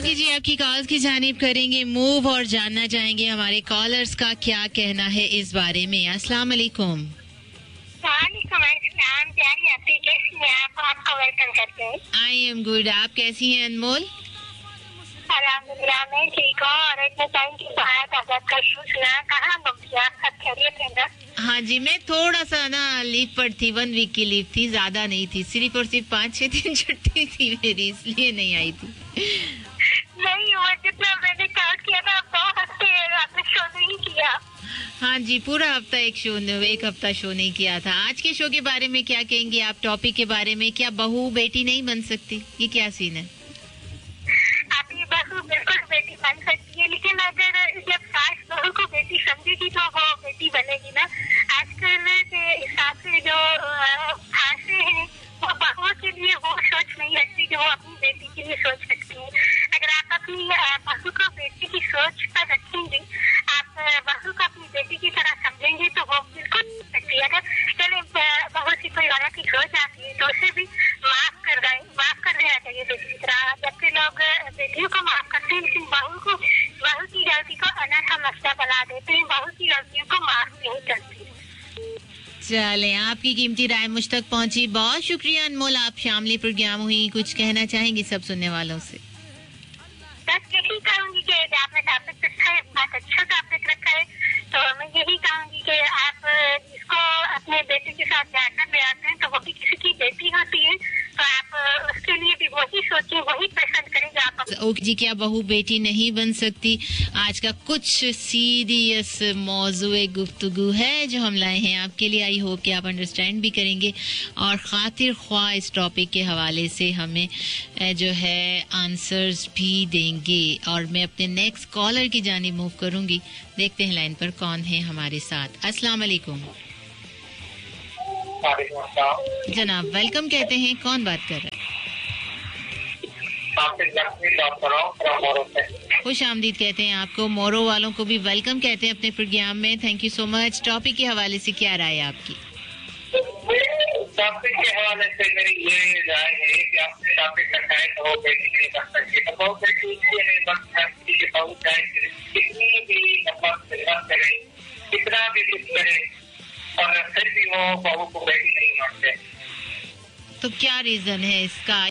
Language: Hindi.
जी आपकी कॉल्स की जानिब करेंगे मूव और जानना चाहेंगे हमारे कॉलर्स का क्या कहना है इस बारे में। अस्सलाम वालेकुम। आपका वेलकम करते हैं। आई एम गुड, आप कैसी हैं अनमोल? अल्हम्दुलिल्लाह मैं ठीक हूँ और इतने टाइम के बाद आपका शो सुना। कहाँ मम्मी आप सब खैरियत है ना? हाँ जी, मैं थोड़ा सा ना लीव पर थी, 1 वीक की लीव थी, ज्यादा नहीं थी, सिर्फ और सिर्फ 5-6 दिन छुट्टी थी मेरी, इसलिए नहीं आई थी। नहीं हुआ जितना मैंने काउंट किया था, 2 हफ्ते आपने शो नहीं किया। हाँ जी, पूरा हफ्ता एक हफ्ता शो नहीं किया था। आज के शो के बारे में क्या कहेंगे आप? टॉपिक के बारे में, क्या बहू बेटी नहीं बन सकती, ये क्या सीन है? आपकी बहू बिल्कुल बेटी बन सकती है, लेकिन अगर जब सास बहू को बेटी समझेगी तो वो बेटी बनेगी ना। आजकल के हिसाब से जो सासें हैं वो बहुओं के लिए वो सोच नहीं रखती जो वो अपनी बेटी के लिए सोच सकती है। अगर आप अपनी बहू को बेटी की सोच पर रखेंगे, आप बहू को अपनी बेटी की तरह समझेंगे तो वो बिल्कुल सकती है। अगर चले बहू से कोई औरत की सोच आती है तो उसे भी माफ कर देना चाहिए बेटी की तरह। जबकि लोग बेटियों को माफ करते हैं लेकिन बहू की गलती को अनर्थ मसला बना देते हैं, बहू की गलतियों को माफ नहीं करते। चले, आपकी कीमती राय मुझ तक पहुंची, बहुत शुक्रिया अनमोल। आप शामली प्रोग्राम हुई, कुछ कहना चाहेंगी सब सुनने वालों से? बस यही कहूंगी कि आपने टॉपिक रखा है, बहुत अच्छा टॉपिक रखा है, तो मैं यही कहूंगी कि आप इसको अपने बेटे के साथ जाकर ले आते हैं तो वो भी किसी की बेटी होती है, तो आप उसके लिए भी वही सोचें, वही पसंद करें जो आप। ओके जी, क्या बहू बेटी नहीं बन सकती? आज का कुछ सीरियस मौजूए गुफ्तगू है जो हम लाए हैं आपके लिए। आई होप कि आप अंडरस्टैंड भी करेंगे और खातिर ख्वाह इस टॉपिक के हवाले से हमें जो है आंसर्स भी देंगे। और मैं अपने नेक्स्ट कॉलर की जानिब मूव करूंगी। देखते हैं लाइन पर कौन है हमारे साथ। अस्सलाम वालेकुम जनाब, वेलकम कहते हैं, कौन बात कर रहा है? खुश आमदीद कहते हैं आपको। मोरो वालों को भी वेलकम कहते हैं अपने प्रोग्राम में। Thank you so much. Topic के हवाले से क्या राय है आपकी? टॉपिक के हवाले से मेरी ये राय है कि आपने टॉपिक रखा है तो वो बेटी नहीं बन सकती, तो वो बेटी इसलिए नहीं बन सकती कि बहू चाहे कितनी भी मतलब करे, कितना भी कुछ करे, और फिर भी वो बहू को बेटी नहीं मानते। तो क्या रीजन है इसका?